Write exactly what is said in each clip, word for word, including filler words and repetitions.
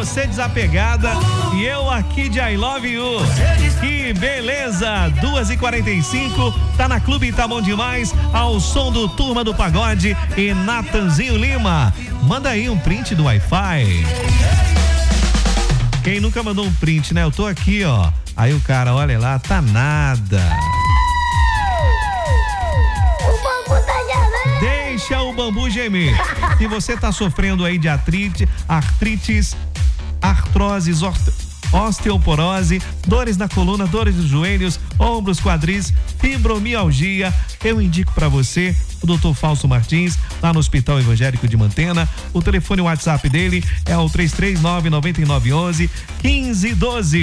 você desapegada e eu aqui de I Love You. Que beleza! duas e quarenta e cinco, tá na Clube Tá Bom Demais, ao som do Turma do Pagode e Natanzinho Lima. Manda aí um print do Wi-Fi. Quem nunca mandou um print, né? Eu tô aqui, ó. Aí o cara, olha lá, tá nada. Deixa o bambu gemer. Se você tá sofrendo aí de artrite, artrites, artroses, osteoporose, dores na coluna, dores nos joelhos, ombros, quadris, fibromialgia, eu indico para você o doutor Fausto Martins, lá no Hospital Evangélico de Mantena. O telefone e o WhatsApp dele é o três três nove, nove nove um um, um cinco um dois.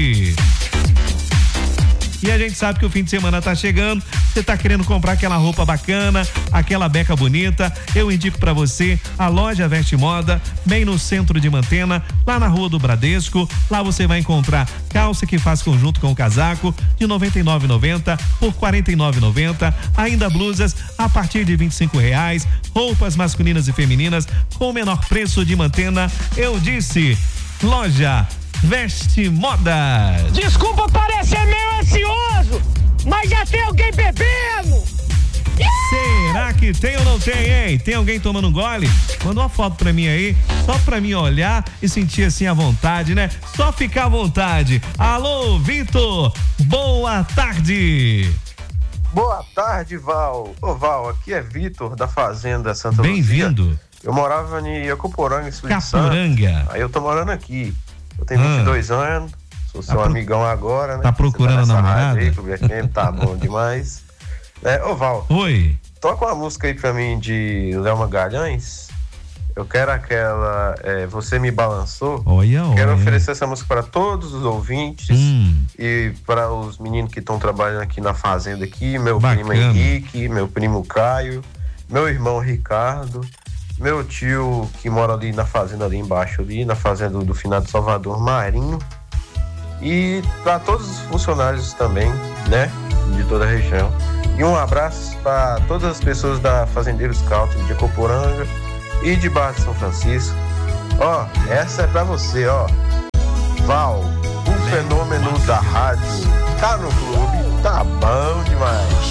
E a gente sabe que o fim de semana tá chegando, você tá querendo comprar aquela roupa bacana, aquela beca bonita, eu indico pra você a loja Veste Moda, bem no centro de Mantena, lá na Rua do Bradesco. Lá você vai encontrar calça que faz conjunto com o casaco de noventa e nove reais e noventa centavos por quarenta e nove reais e noventa centavos, ainda blusas a partir de vinte e cinco reais, roupas masculinas e femininas com o menor preço de Mantena. Eu disse, loja Veste Moda. Desculpa parecer meio ansioso, mas já tem alguém bebendo. Será que tem ou não tem, hein? Tem alguém tomando um gole? Manda uma foto pra mim aí, só pra mim olhar e sentir assim a vontade, né? Só ficar à vontade. Alô, Vitor, boa tarde. Boa tarde, Val. Ô, Val, aqui é Vitor, da Fazenda Santa Luzia. Bem-vindo. Eu morava em Iacoporanga, Espírito Santo. Caporanga. Aí eu tô morando aqui. Eu tenho vinte e dois ah. anos, sou seu tá pro... amigão agora, né? Tá procurando tá a namorada? Aí, Clube F M, tá bom demais. É, ô, Val. Oi. Toca uma música aí pra mim de Léo Magalhães. Eu quero aquela é, Você Me Balançou. Olha, olha. Quero oferecer essa música para todos os ouvintes hum. e para os meninos que estão trabalhando aqui na fazenda aqui, meu Bacana. primo Henrique, meu primo Caio, meu irmão Ricardo, meu tio que mora ali na fazenda ali embaixo, ali na fazenda do finado Salvador, Marinho, e para todos os funcionários também, né, de toda a região. E um abraço para todas as pessoas da Fazendeiros Scout de Coporanga e de Barra de São Francisco. Ó, essa é pra você, ó. Val, o fenômeno da rádio tá no clube, tá bom demais.